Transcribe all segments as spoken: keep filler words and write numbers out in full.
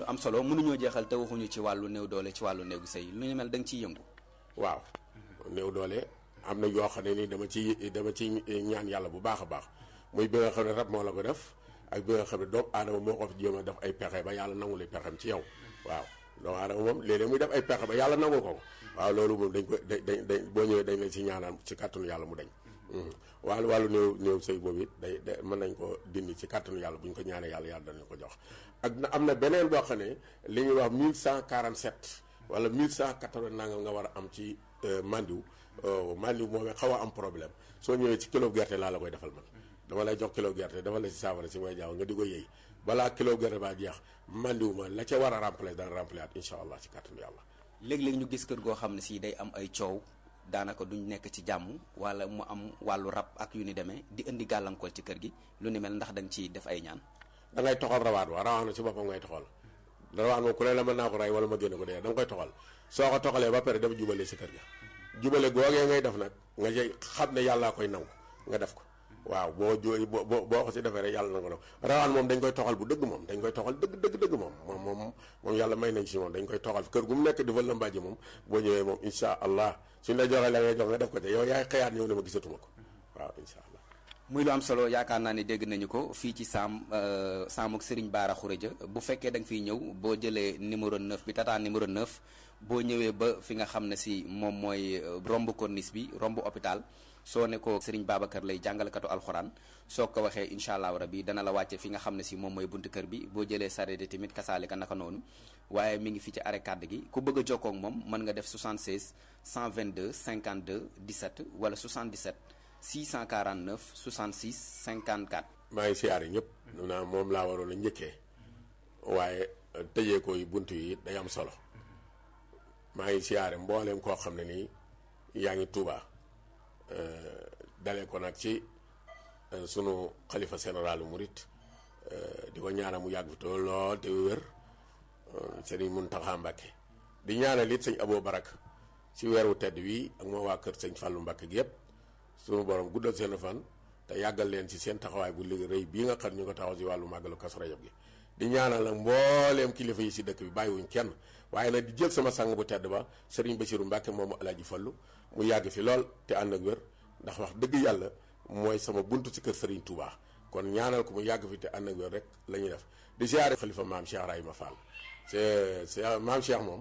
am solo mënuñoo jeexal te waxuñu ci wàllu néew doole ci wàllu néegu sëy lu ñu mel da nga ciy yëngu. waaw néew doole am na yoo xam ne ni dama ci dama ci ñaan yàlla bu baax a baax muy bi nga xam ne rab moo la ko def ak bi nga xam ne doomu aadama moo ko fi jéem a def ay pexe ba yàlla nangu li pexem ci yow waaw doomu aadama moom léeg-léeg muy def ay pexe ba yàlla nangu ko waaw loolu moom dañ ko dañ dañ boo ñëwee dañ leen ci ñaanaan ci kàttanu yàlla mu dañ wàllu wàllu néew néew sëy boobu it day day mën nañ ko dindi ci kàttanu yàlla bu ñu ko ñaanee yàlla yàlla danañ ko jox ak na am na beneen boo xam ne li ñuy wax mille cent quarante-sept wala mille cent quatre-vingts nangam nga war a am ci mandiw mandiw moom xaw a am problème soo ñëwee ci kilo gerte laa la koy defal man dama lay jox kilo gerte dafa la ci saafara si may jaaw nga di ko yëy balaa kilo gerte baa jeex mandiw ma la ca war a remplacer dana remplacer at incha allah ci kàttanu yàlla. léeg-léeg ñu gis kër goo xam ne si day am ay coow daanaka duñ nekk ci jàmm wala mu am wàllu rab ak yu ni demee di indi gàllankoor ci kër gi lu ni mel ndax da nga ciy def ay ñaan. da ngay toxal rawaat wa rawaat na ci boppam ngay toxal rawaat moom ku ne la mën naa ko rey wala ma génne ko dee da nga koy toxal soo ko toxalee ba pare dafa jubale si kër ga jubale googee ngay def nag nga cay xam ne yàllaa koy nangu nga def ko waaw boo jo boo boo ko si defee rek yàlla nangu na rawaan moom dañ koy toxal bu dëgg moom dañ koy toxal dëgg dëgg dëgg moom moom moom moom yàlla may nañ si moom dañ koy toxal kër gu mu nekk di fa lëmbaaji moom boo ñëwee moom insha allah suñ la joxee la ngay jox nga def ko te yow yaay xëyaat ñëw ne ma gisatuma ko waaw insha allah muy lu am solo yaakaar naa ne dégg nañu ko fii ci saam saam ak Serigne Bara Khourédia bu fekkee da nga fiy ñëw boo jëlee numéro neuf bi tata numéro neuf boo ñëwee ba fi nga xam ne si moom mooy romb corniche bi romb hôpital soo ne ko Serigne Babacar lay jàngalekatu alxuraan soo ko waxee incha allah rabi dana la wàcce fi nga xam ne si moom mooy buntu kër bi boo jëlee sareet tamit kasaale ka naka noonu waaye mi ngi fi ci arrêt kàdd gi ku bëgg a jokkoo ak moom mën nga def soixante-seize cent vingt-deux cinquante-deux dix-sept wala soixante-dix-sept six cent quarante-neuf soixante-six cinquante-quatre. maa ngi siyaare ñëpp. naa moom laa waroon a njëkkee waaye tëjee ko yi bunt yi day am solo maa ngi siyaare mbooleem koo xam ne nii yaa ngi Tuubaa dalee ko nag ci sunu xalifa général murit di ko ñaanal mu yàgg fi te lool te wér sëriñ Muntaxa Mbàkke di ñaanal it sëñ Aboo Barak ci weeru tedd wi ak moo waa kër sëñ Fàllu Mbàkke gi yëpp sunu borom guddal seen fan te yàggal leen ci seen taxawaay bu liggéey rëy bii nga xam ñu ko taxaw ci wàllu màggalu Kazu Rajab gi di ñaanal nag mbooleem kilifa yi si dëkk bi bàyyiwuñ kenn waaye nag di jël sama sang bu tedd ba sëriñ Basiru Mbàkke moomu Alaaji Fallu mu yàgg fi lool te ànd ak wér ndax wax dëgg yàlla mooy sama buntu ci kër Serigne Touba kon ñaanal ko mu yàgg fi te ànd ak wér rek la ñuy def di siyaare xalifa maam Cheikh Rahima Fall c'est c'est maam Cheikh moom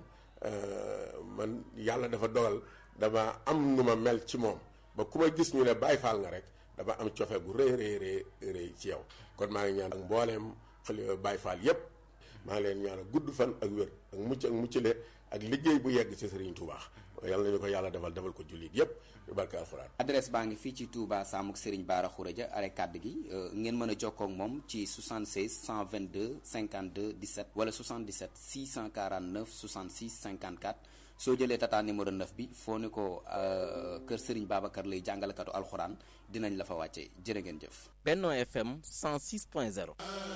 man yàlla dafa dogal dama am nu ma mel ci moom ba ku ma gis ñu ne Baay Fall nga rek dama am cofe gu rëy rëy rëy rëy ci yow kon maa ngi ñaan ak mbooleem xalifa Baay Fall yépp maa ngi leen ñaanal gudd fan ak wér ak mucc ak muccale ak liggéey bu yegg ci Serigne Touba yàlla nañu ko yàlla defal defal ko jullit yépp yu barke alxuraan. adresse baa ngi fii ci Touba Samuk Serigne Bara Khourédia arrêt kàdd gi ngeen mën a jokkoo ak moom ci soixante-seize cent vingt-deux cinquante-deux dix-sept wala soixante-dix-sept six cent quarante-neuf soixante-six cinquante-quatre soo jëlee tata numéro neuf bi foo ne ko kër Serigne Babacar lay jàngalekatu alxuraan dinañ la fa wàcce jërë ngeen jëf. Benno F M cent six point zéro.